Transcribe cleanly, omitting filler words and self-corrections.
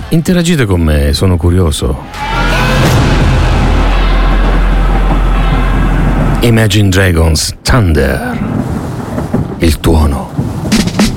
Interagite con me, sono curioso. Imagine Dragons, Thunder, il tuono.